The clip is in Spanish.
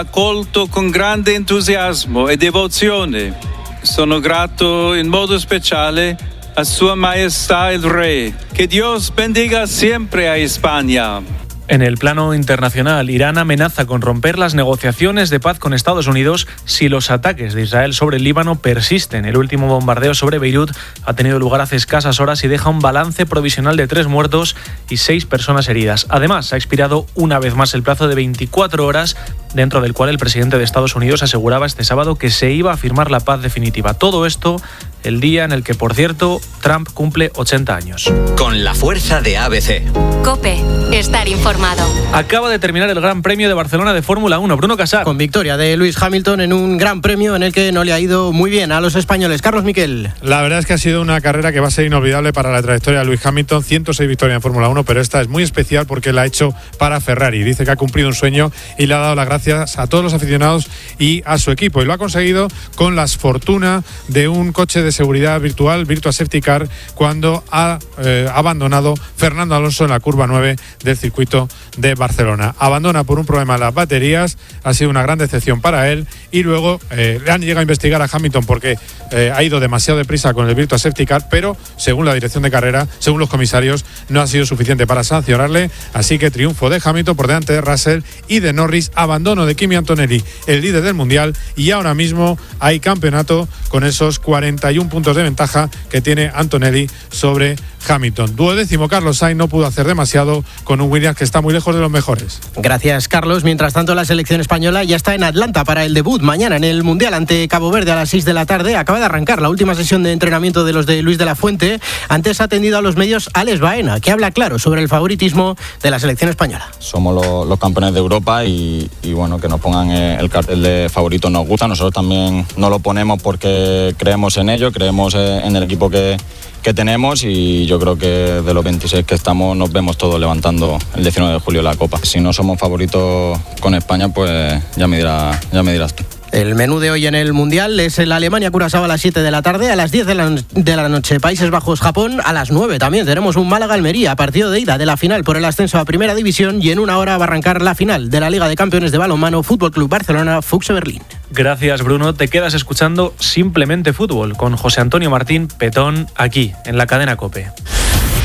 Accolto con grande entusiasmo e devozione. Sono grato in modo speciale a Sua Majestad el Rey. Que Dios bendiga siempre a España. En el plano internacional, Irán amenaza con romper las negociaciones de paz con Estados Unidos si los ataques de Israel sobre el Líbano persisten. El último bombardeo sobre Beirut ha tenido lugar hace escasas horas y deja un balance provisional de 3 muertos y 6 personas heridas. Además, ha expirado una vez más el plazo de 24 horas, dentro del cual el presidente de Estados Unidos aseguraba este sábado que se iba a firmar la paz definitiva. Todo esto el día en el que, por cierto, Trump cumple 80 años. Con la fuerza de ABC. COPE. Estar informado. Acaba de terminar el Gran Premio de Barcelona de Fórmula 1. Bruno Casar. Con victoria de Lewis Hamilton en un Gran Premio en el que no le ha ido muy bien a los españoles. Carlos Miquel. La verdad es que ha sido una carrera que va a ser inolvidable para la trayectoria de Lewis Hamilton. 106 victorias en Fórmula 1, pero esta es muy especial porque la ha hecho para Ferrari. Dice que ha cumplido un sueño y le ha dado las gracias a todos los aficionados y a su equipo. Y lo ha conseguido con la fortuna de un coche de seguridad virtual, Virtua Safety Car, cuando ha abandonado Fernando Alonso en la curva 9 del circuito de Barcelona. Abandona por un problema de las baterías, ha sido una gran decepción para él, y luego le han llegado a investigar a Hamilton porque ha ido demasiado deprisa con el Virtua Safety Car, pero según la dirección de carrera, según los comisarios, no ha sido suficiente para sancionarle, así que triunfo de Hamilton por delante de Russell y de Norris, abandono de Kimi Antonelli, el líder del Mundial, y ahora mismo hay campeonato con esos 41 puntos de ventaja que tiene Antonelli sobre Hamilton. 12º Carlos Sainz no pudo hacer demasiado con un Williams que está muy lejos de los mejores. Gracias, Carlos. Mientras tanto, la selección española ya está en Atlanta para el debut mañana en el Mundial ante Cabo Verde a las 6 de la tarde. Acaba de arrancar la última sesión de entrenamiento de los de Luis de la Fuente. Antes ha atendido a los medios Alex Baena, que habla claro sobre el favoritismo de la selección española. Somos los campeones de Europa y bueno, que nos pongan el cartel de favorito nos gusta. Nosotros también nos lo ponemos porque creemos en ello, creemos en el equipo que tenemos, y yo creo que de los 26 que estamos nos vemos todos levantando el 19 de julio la Copa. Si no somos favoritos con España, pues ya me dirás tú. El menú de hoy en el Mundial es el Alemania-Curazao a las 7 de la tarde, a las 10 de la noche Países Bajos-Japón, a las 9 también tenemos un Málaga-Almería, partido de ida de la final por el ascenso a Primera División, y en una hora va a arrancar la final de la Liga de Campeones de Balonmano Fútbol Club Barcelona-Fuchs Berlín. Gracias, Bruno. Te quedas escuchando Simplemente Fútbol con José Antonio Martín Petón aquí en la cadena COPE.